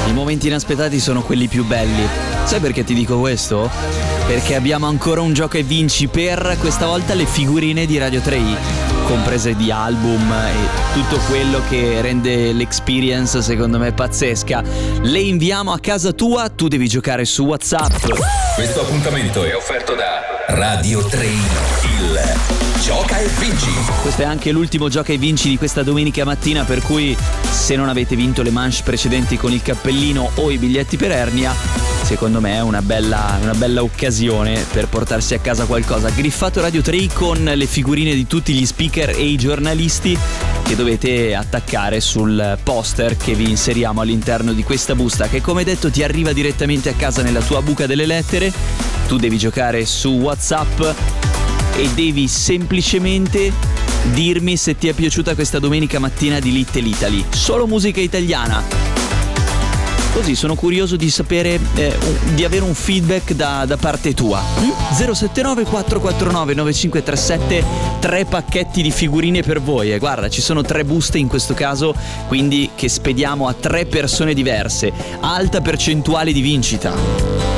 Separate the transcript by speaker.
Speaker 1: I momenti inaspettati sono quelli più belli. Sai perché ti dico questo? Perché abbiamo ancora un gioco e vinci per questa volta le figurine di Radio 3i, comprese di album e tutto quello che rende l'experience secondo me pazzesca. Le inviamo a casa tua, tu devi giocare su WhatsApp.
Speaker 2: Questo appuntamento è offerto da Radio 3i, il Gioca e Vinci.
Speaker 1: Questo è anche l'ultimo Gioca e Vinci di questa domenica mattina, per cui se non avete vinto le manche precedenti con il cappellino o i biglietti per Ernia, secondo me è una bella occasione per portarsi a casa qualcosa. Griffato Radio 3 con le figurine di tutti gli speaker e i giornalisti che dovete attaccare sul poster che vi inseriamo all'interno di questa busta, che come detto ti arriva direttamente a casa nella tua buca delle lettere. Tu devi giocare su WhatsApp e devi semplicemente dirmi se ti è piaciuta questa domenica mattina di Little Italy. Solo musica italiana. Così sono curioso di sapere, di avere un feedback da parte tua. 079 449 9537, 3 pacchetti di figurine per voi. E guarda, ci sono 3 buste in questo caso, quindi che spediamo a 3 persone diverse. Alta percentuale di vincita.